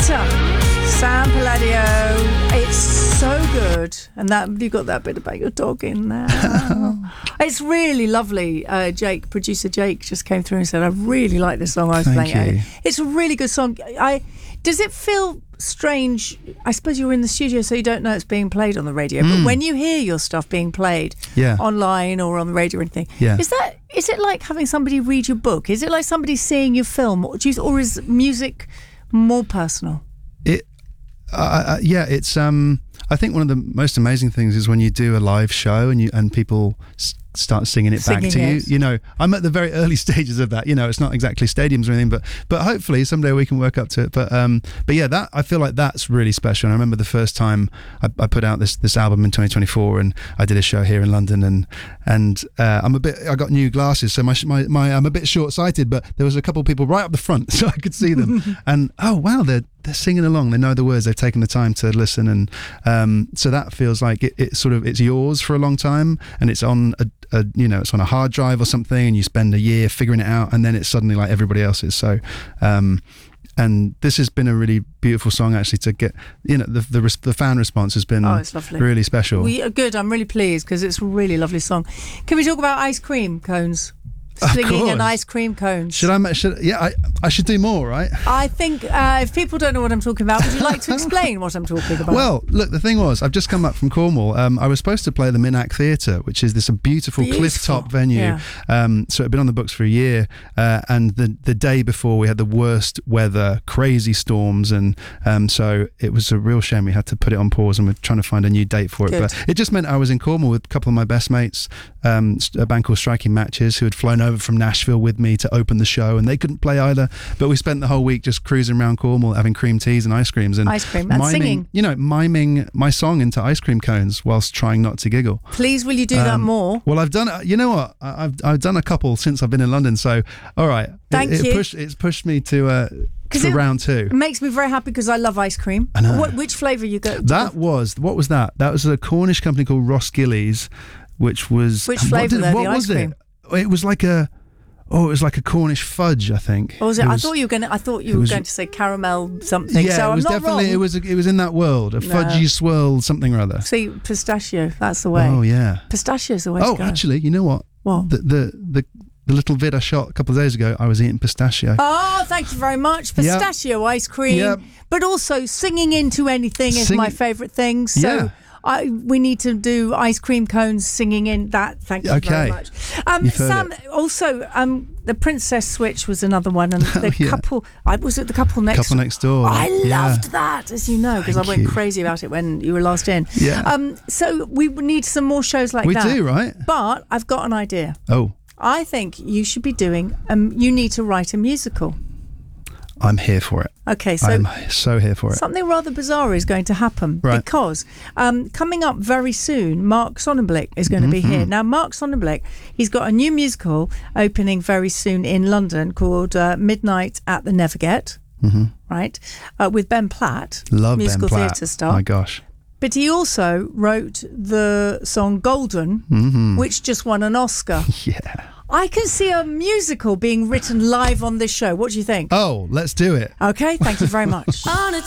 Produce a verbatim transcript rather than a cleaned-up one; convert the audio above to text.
Sam Palladio. It's so good. And that you got that bit about your dog in there. It's really lovely. Uh, Jake, producer Jake, just came through and said, I really like this song I was Thank playing. you. It's a really good song. I Does it feel strange? I suppose you're in the studio, so you don't know it's being played on the radio. Mm. But when you hear your stuff being played Yeah. online or on the radio or anything, Yeah. is that is it like having somebody read your book? Is it like somebody seeing your film? Or, do you, or is music more personal? It, uh, uh, yeah, it's. Um, I think one of the most amazing things is when you do a live show and you and people s- start singing it Singing back to it. you. You know, I'm at the very early stages of that. You know, it's not exactly stadiums or anything, but but hopefully someday we can work up to it. But um, but yeah, that I feel like that's really special. And I remember the first time I, I put out this this album in twenty twenty-four, and I did a show here in London, and and uh, I'm a bit. I got new glasses, so my my, my I'm a bit short sighted, but there was a couple of people right up the front, so I could see them. And oh wow, they're they're singing along. They know the words. They've taken the time to listen, and um, so that feels like it, it's sort of it's yours for a long time, and it's on a, a you know it's on a hard drive or something, and you spend a year figuring it out, and then it's suddenly like everybody else's. So, um, and this has been a really beautiful song actually to get. You know, the the, res- the fan response has been Oh, it's lovely. really special. We, good. I'm really pleased because it's a really lovely song. Can we talk about ice cream cones? Of Singing course. and ice cream cones. Should I? ma- Should yeah? I I should do more, right? I think uh, if people don't know what I'm talking about, would you like to explain what I'm talking about? Well, look, the thing was, I've just come up from Cornwall. Um, I was supposed to play the Minack Theatre, which is this a beautiful, Beautiful. cliff-top venue. Yeah. Um, so it had been on the books for a year. Uh, and the the day before, we had the worst weather, crazy storms. And um, so it was a real shame we had to put it on pause, and we're trying to find a new date for it. Good. But it just meant I was in Cornwall with a couple of my best mates, um, a band called Striking Matches, who had flown over from Nashville with me to open the show, and they couldn't play either. But we spent the whole week just cruising around Cornwall, having cream teas and ice creams, and Ice cream and miming, singing. you know, miming my song into ice cream cones whilst trying not to giggle. Please, will you do that Um, more? Well, I've done. You know what? I- I've I've done a couple since I've been in London. So, all right. Thank it, it you. Pushed, it's pushed me to uh, 'Cause for it- round two. It makes me very happy because I love ice cream. I know. What, which flavour you go? That was what was that? That was a Cornish company called Ross Gillies, which was Which what flavour did- though, What the was ice cream? it? It was like a. Oh, it was like a Cornish fudge, I think. Or was it? It I was- thought you were going. to I thought you it were was- going to say caramel something. Yeah, so it I'm was not definitely. wrong. It was. A, it was in that world. A No. fudgy swirl, something or other. See, pistachio. That's the way. Oh yeah. Pistachio's the way Oh, to go. actually, you know what? What? The, the the the little vid I shot a couple of days ago, I was eating pistachio. Oh, thank you very much. Yep. Pistachio ice cream. Yep. But also singing into anything is Sing- my favourite thing. So Yeah. I, we need to do ice cream cones singing in that. Thank you Okay. very much. Um, You've heard Sam, it. also, um, the Princess Switch was another one. And the Oh, yeah. couple, I was at the couple next Couple next door. I Yeah. loved that, as you know, because I Thank went you. crazy about it when you were last in. Yeah. Um, so we need some more shows like We that. do, right? But I've got an idea. Oh, I think you should be doing, um, you need to write a musical. I'm here for it. Okay, so I'm so here for it. something rather bizarre is going to happen Right. because um, coming up very soon, Mark Sonnenblick is going to be Mm-hmm. here. Now, Mark Sonnenblick, he's got a new musical opening very soon in London called uh, Midnight at the Neverget, Mm-hmm. right, uh, with Ben Platt, Love musical Ben Platt. theatre star. My gosh. But he also wrote the song Golden, Mm-hmm. which just won an Oscar. Yeah. I can see a musical being written live on this show. What do you think? Oh, let's do it. Okay, thank you very much. On a